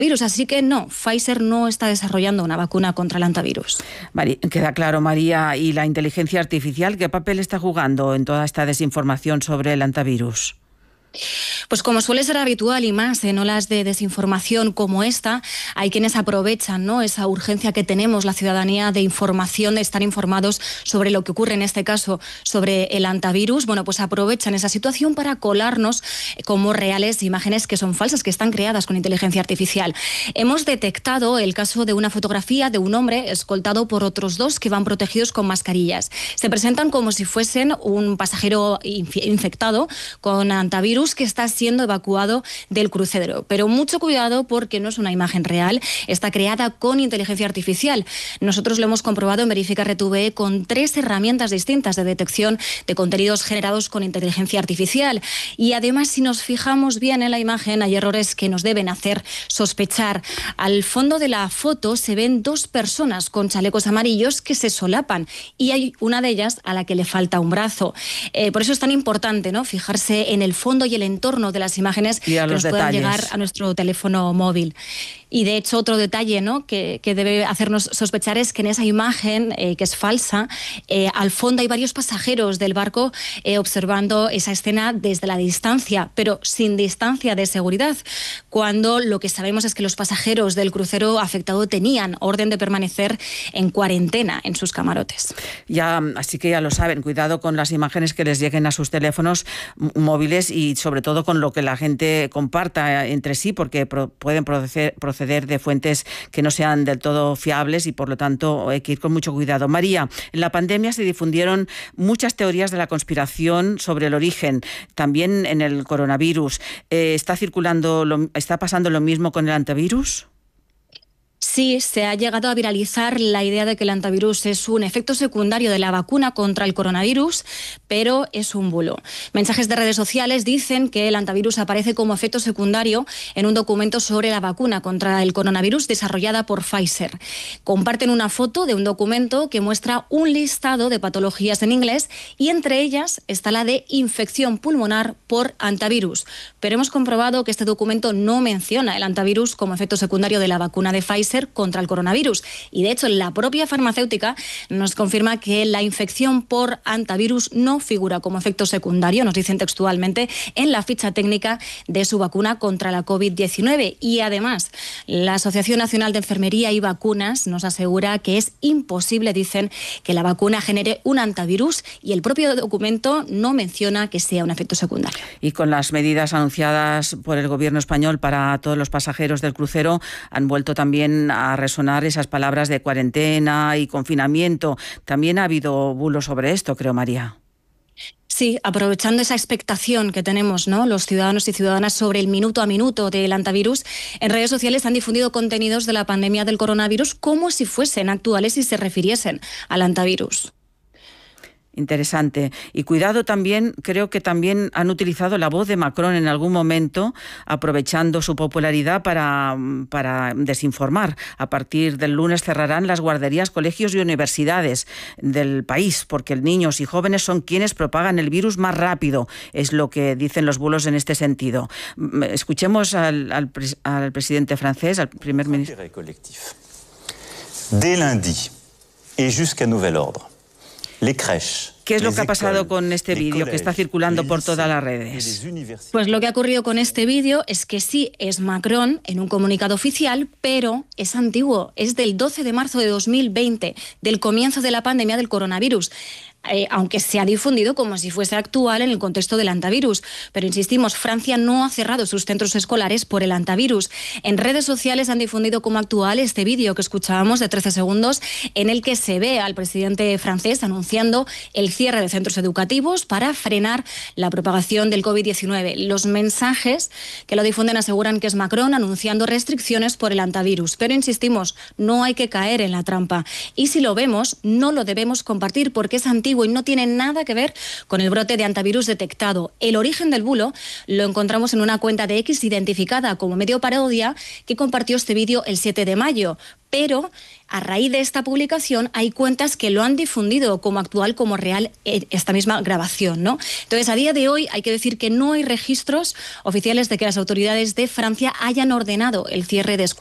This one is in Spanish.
virus. Así que no, Pfizer no está desarrollando una vacuna contra el hantavirus. Queda claro, María. ¿Y la inteligencia artificial qué papel está jugando en toda esta desinformación sobre el hantavirus? Pues como suele ser habitual y más en olas de desinformación como esta, hay quienes aprovechan, ¿no?, esa urgencia que tenemos la ciudadanía de información, de estar informados sobre lo que ocurre, en este caso sobre el hantavirus. Bueno, pues aprovechan esa situación para colarnos como reales imágenes que son falsas, que están creadas con inteligencia artificial. Hemos detectado el caso de una fotografía de un hombre escoltado por otros dos que van protegidos con mascarillas. Se presentan como si fuesen un pasajero infectado con hantavirus que está siendo evacuado del crucero. Pero mucho cuidado porque no es una imagen real, está creada con inteligencia artificial. Nosotros lo hemos comprobado en Verifica RTV con 3 herramientas distintas de detección de contenidos generados con inteligencia artificial. Y además, si nos fijamos bien en la imagen, hay errores que nos deben hacer sospechar. Al fondo de la foto se ven 2 personas con chalecos amarillos que se solapan y hay una de ellas a la que le falta un brazo. Por eso es tan importante, ¿no?, fijarse en el fondo y el entorno de las imágenes que nos puedan llegar a nuestro teléfono móvil. Y de hecho, otro detalle, ¿no?, que debe hacernos sospechar es que en esa imagen, que es falsa, al fondo hay varios pasajeros del barco observando esa escena desde la distancia, pero sin distancia de seguridad, cuando lo que sabemos es que los pasajeros del crucero afectado tenían orden de permanecer en cuarentena en sus camarotes. Así que ya lo saben, cuidado con las imágenes que les lleguen a sus teléfonos móviles y sobre todo con lo que la gente comparta entre sí, porque pueden proceder de fuentes que no sean del todo fiables y por lo tanto hay que ir con mucho cuidado. María, en la pandemia se difundieron muchas teorías de la conspiración sobre el origen, también en el coronavirus. ¿Está pasando lo mismo con el hantavirus? Sí, se ha llegado a viralizar la idea de que el hantavirus es un efecto secundario de la vacuna contra el coronavirus, pero es un bulo. Mensajes de redes sociales dicen que el hantavirus aparece como efecto secundario en un documento sobre la vacuna contra el coronavirus desarrollada por Pfizer. Comparten una foto de un documento que muestra un listado de patologías en inglés y entre ellas está la de infección pulmonar por hantavirus. Pero hemos comprobado que este documento no menciona el hantavirus como efecto secundario de la vacuna de Pfizer contra el coronavirus. Y de hecho, la propia farmacéutica nos confirma que la infección por hantavirus no figura como efecto secundario, nos dicen textualmente, en la ficha técnica de su vacuna contra la COVID-19. Y además, la Asociación Nacional de Enfermería y Vacunas nos asegura que es imposible, dicen, que la vacuna genere un hantavirus y el propio documento no menciona que sea un efecto secundario. Y con las medidas anunciadas por el gobierno español para todos los pasajeros del crucero, han vuelto también a resonar esas palabras de cuarentena y confinamiento. También ha habido bulos sobre esto, creo, María. Sí, aprovechando esa expectación que tenemos, ¿no?, los ciudadanos y ciudadanas sobre el minuto a minuto del hantavirus, en redes sociales han difundido contenidos de la pandemia del coronavirus como si fuesen actuales y se refiriesen al hantavirus. Interesante. Y cuidado también, creo que también han utilizado la voz de Macron en algún momento, aprovechando su popularidad para desinformar. A partir del lunes cerrarán las guarderías, colegios y universidades del país, porque niños y jóvenes son quienes propagan el virus más rápido, es lo que dicen los bulos en este sentido. Escuchemos al presidente francés, al primer ministro. Dès lundi et jusqu'à nouvel ordre. ¿Qué es lo que ha pasado con este vídeo que está circulando por todas las redes? Pues lo que ha ocurrido con este vídeo es que sí, es Macron en un comunicado oficial, pero es antiguo, es del 12 de marzo de 2020, del comienzo de la pandemia del coronavirus. Aunque se ha difundido como si fuese actual en el contexto del hantavirus. Pero insistimos, Francia no ha cerrado sus centros escolares por el hantavirus. En redes sociales han difundido como actual este vídeo que escuchábamos de 13 segundos en el que se ve al presidente francés anunciando el cierre de centros educativos para frenar la propagación del COVID-19. Los mensajes que lo difunden aseguran que es Macron anunciando restricciones por el hantavirus. Pero insistimos, no hay que caer en la trampa. Y si lo vemos, no lo debemos compartir porque es antiguo antiguo y no tiene nada que ver con el brote de antivirus detectado. El origen del bulo lo encontramos en una cuenta de X identificada como medio parodia que compartió este vídeo el 7 de mayo. Pero a raíz de esta publicación hay cuentas que lo han difundido como actual, como real, esta misma grabación, ¿no? Entonces, a día de hoy hay que decir que no hay registros oficiales de que las autoridades de Francia hayan ordenado el cierre de escuelas